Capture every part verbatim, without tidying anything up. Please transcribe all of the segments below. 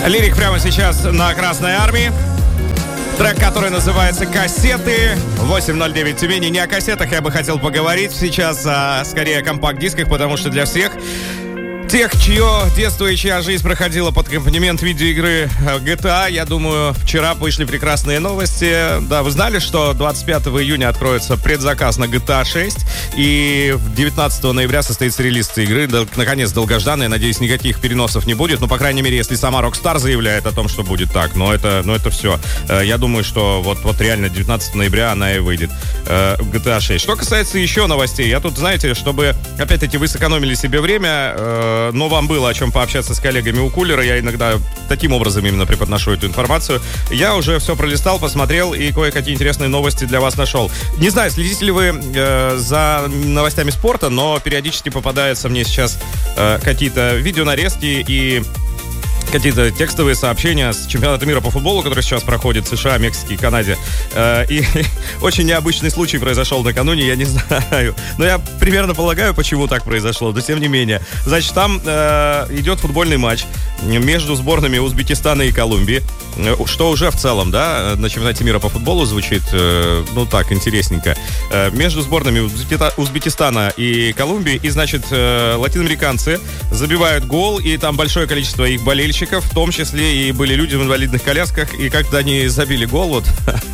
Лирик прямо сейчас на Красной Армии. Трек, который называется «Кассеты». восемь ноль девять Тюмени. Не о кассетах я бы хотел поговорить сейчас, а скорее о компакт-дисках, потому что для всех тех, чье детство и чья жизнь проходила под аккомпанемент видеоигры джи ти эй, я думаю, вчера вышли прекрасные новости. Да, вы знали, что двадцать пятого июня откроется предзаказ на джи ти эй шесть, и девятнадцатого ноября состоится релиз этой игры. Наконец, долгожданная. Надеюсь, никаких переносов не будет. Ну, по крайней мере, если сама Rockstar заявляет о том, что будет так. Но это, но это все. Я думаю, что вот, вот реально девятнадцатого ноября она и выйдет. джи ти эй шесть. Что касается еще новостей, я тут, знаете, чтобы, опять-таки, вы сэкономили себе время, но вам было о чем пообщаться с коллегами у кулера, я иногда таким образом именно преподношу эту информацию. Я уже все пролистал, посмотрел и кое-какие интересные новости для вас нашел. Не знаю, следите ли вы э, за новостями спорта, но периодически попадаются мне сейчас э, какие-то видеонарезки и какие-то текстовые сообщения с чемпионата мира по футболу, который сейчас проходит в США, Мексике и Канаде. И очень необычный случай произошел накануне, я не знаю. Но я примерно полагаю, почему так произошло, но тем не менее. Значит, там э, идет футбольный матч между сборными Узбекистана и Колумбии, что уже в целом, да, на чемпионате мира по футболу звучит, э, ну так, интересненько. Э, между сборными Узбекистана и Колумбии, и, значит, э, латиноамериканцы забивают гол, и там большое количество их болельщиков, в том числе и были люди в инвалидных колясках, и когда они забили гол, вот,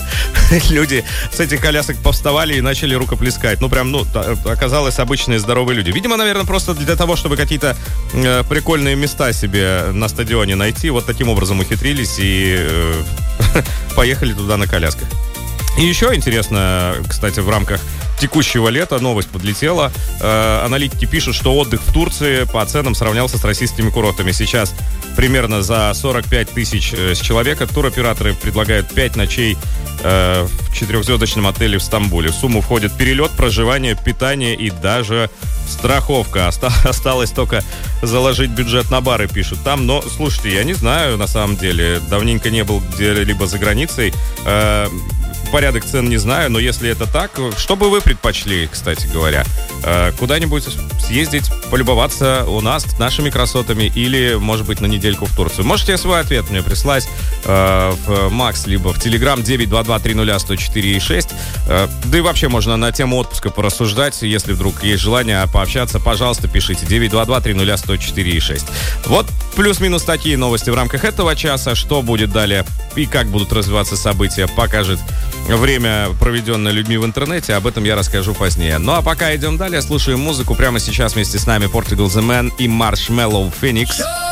люди с этих колясок повставали и начали рукоплескать. Ну, прям, ну, оказалось, обычные здоровые люди. Видимо, наверное, просто для того, чтобы какие-то э, прикольные места себе на стадионе найти, вот таким образом ухитрились и э, поехали туда на колясках. И еще интересно, кстати, в рамках текущего лета новость подлетела. Э, аналитики пишут, что отдых в Турции по ценам сравнялся с российскими курортами. Сейчас примерно за сорок пять тысяч с человека туроператоры предлагают пять ночей э, в четырехзвездочном отеле в Стамбуле. В сумму входит перелет, проживание, питание и даже страховка. Оста- осталось только заложить бюджет на бары, пишут там. Но, слушайте, я не знаю, на самом деле. Давненько не был где-либо за границей. Э, порядок цен не знаю, но если это так, что бы вы предпочли, кстати говоря? Куда-нибудь съездить, полюбоваться у нас нашими красотами или, может быть, на недельку в Турцию? Можете свой ответ мне прислать э, в Макс, либо в Телеграм девять два два три ноль сто четыре шесть. Э, да и вообще можно на тему отпуска порассуждать. Если вдруг есть желание пообщаться, пожалуйста, пишите девять два два три ноль сто четыре шесть. Вот плюс-минус такие новости в рамках этого часа. Что будет далее и как будут развиваться события, покажет время, проведенное людьми в интернете. Об этом я расскажу позднее. Ну а пока идем далее, слушаем музыку. Прямо сейчас вместе с нами Portugal The Man и Marshmello Phoenix.